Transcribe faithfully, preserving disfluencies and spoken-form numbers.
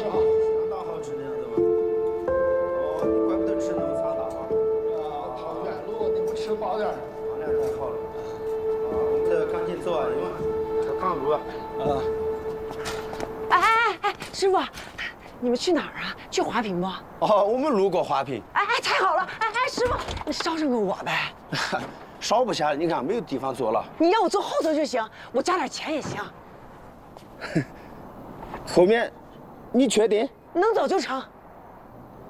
吃啊， 相当好吃的样子嘛。哦，你怪不得吃那么发达啊。 啊，跑远路你不吃饱点儿？ 饱点太好了。啊，我们得赶紧走啊，因为这赶路啊。啊。 哎哎哎哎，师傅，你们去哪儿啊？去华坪不？ 哦，我们路过华坪。 哎哎，太好了！哎哎，师傅，你捎上个我呗。 捎不下，你看没有地方坐了。 你让我坐后头就行，我加点钱也行。 后面，你确定？ 能走就成。